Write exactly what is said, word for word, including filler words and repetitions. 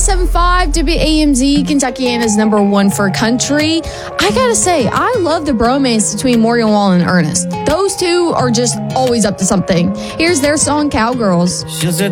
seven five W A M Z, Kentuckiana's number one for country. I gotta say, I love the bromance between Morgan Wallen and Ernest. Those two are just always up to something. Here's their song, Cowgirls. She'll